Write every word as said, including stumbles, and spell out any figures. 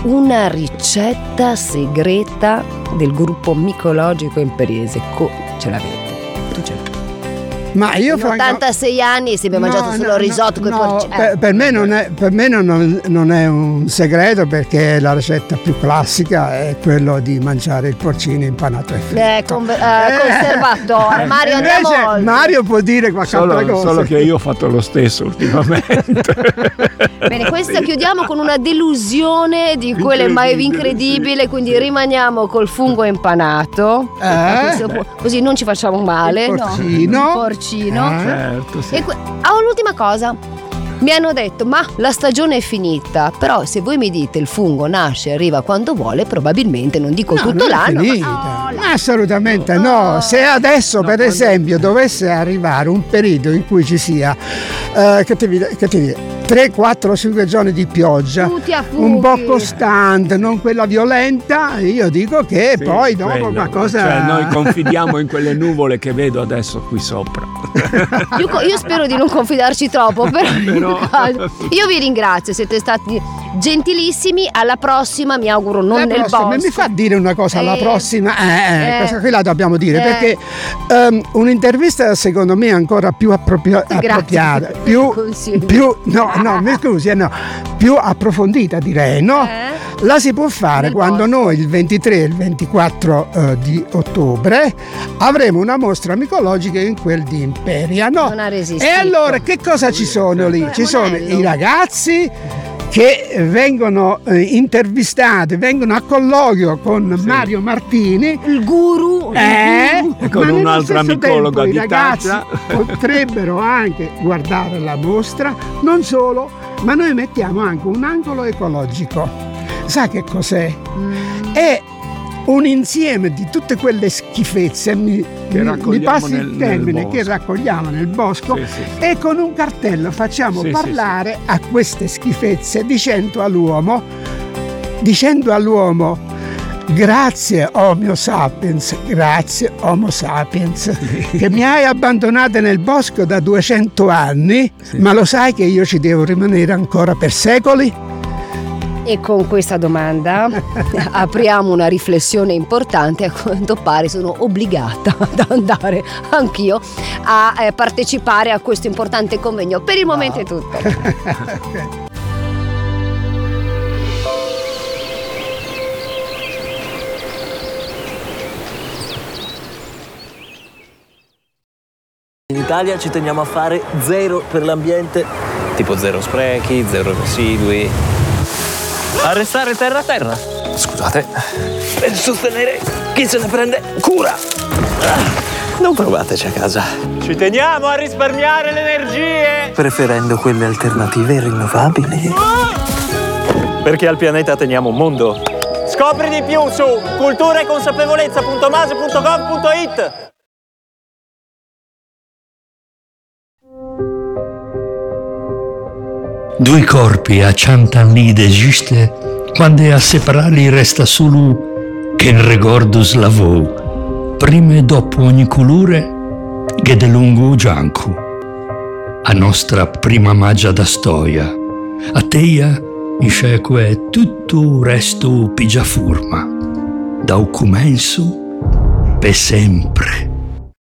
una ricetta segreta del gruppo micologico imperiese. Co- ce l'avete? Tu ce l'hai? Ma io In ottantasei anni si abbiamo no, mangiato solo no, risotto con no, i porcini. per, per me, non è, per me non, non è un segreto, perché la ricetta più classica è quello di mangiare il porcino impanato e fritto. Eh, con, eh, conservatore. Mario, andiamo Invece oltre. Mario può dire qualche altra Solo, cosa. solo che io ho fatto lo stesso ultimamente. Bene, questa chiudiamo con una delusione di quelle mai incredibile, sì, quindi sì. rimaniamo col fungo impanato. Eh? Questo può- così non ci facciamo male. Il no? porcino. Il porcino. Eh? Certo, sì. E que- ah, un'ultima cosa. Mi hanno detto, ma la stagione è finita, però se voi mi dite il fungo nasce e arriva quando vuole, probabilmente non dico No, tutto non è l'anno. finita. Ma, oh, Assolutamente no. Se adesso, per esempio, dovesse arrivare un periodo in cui ci sia eh, che ti, che ti dire, tre, quattro, cinque giorni di pioggia, tutti a funghi. un po' costante, non quella violenta, io dico che Sì, poi dopo quello. qualcosa. Cioè, noi confidiamo in quelle nuvole che vedo adesso qui sopra. Io, io spero di non confidarci troppo, però, Però- io vi ringrazio, siete stati gentilissimi. Alla prossima, mi auguro non La nel prossima, bosco. mi fa dire una cosa alla Eh, prossima, eh, eh, eh, questa qui la dobbiamo dire, eh. perché ehm, un'intervista secondo me ancora più appropria- Grazie appropriata, per il più, consiglio. più no, no, mi scusi, eh, no, più approfondita, direi, no? Eh? La si può fare Nel quando bosco. noi il ventitré e il ventiquattro eh, di ottobre avremo una mostra micologica in quel di Imperia, no? Non ha resistito. E allora che cosa ci sono lì? Eh, Ci sono Monello. i ragazzi che vengono eh, intervistati, vengono a colloquio con Mario Martini, Il guru. eh, E con ma nello un'altra stesso micologa tempo di i ragazzi tazza. potrebbero anche guardare la mostra, non solo, ma noi mettiamo anche un angolo ecologico. Sa che cos'è? Mm. È un insieme di tutte quelle schifezze, mi, Che mi- mi raccogliamo passi nel- il nel termine, che bosco. raccogliamo nel bosco, Sì, sì, sì. e con un cartello facciamo Sì, sì, parlare a queste schifezze, dicendo all'uomo, dicendo all'uomo grazie Homo sapiens, grazie Homo sapiens, che mi hai abbandonato nel bosco da duecento anni, ma lo sai che io ci devo rimanere ancora per secoli? E con questa domanda apriamo una riflessione importante. A quanto pare sono obbligata ad andare anch'io a eh, partecipare a questo importante convegno. Per il momento è tutto. In Italia ci teniamo a fare zero per l'ambiente, tipo zero sprechi, zero residui. Arrestare terra a terra. Scusate. Per sostenere chi se ne prende cura. Non provateci a casa. Ci teniamo a risparmiare le energie! Preferendo quelle alternative e rinnovabili. Perché al pianeta teniamo un mondo. Scopri di più su cultura e consapevolezza punto mase punto gov punto it. Due corpi acciantan lì d'esiste, quando a separarli resta solo che il ricordo slavò, prima e dopo ogni colore, che de lungo gianco. A nostra prima magia da storia, a teia, in sceque tutto il resto pigia forma, da un comenzo per sempre.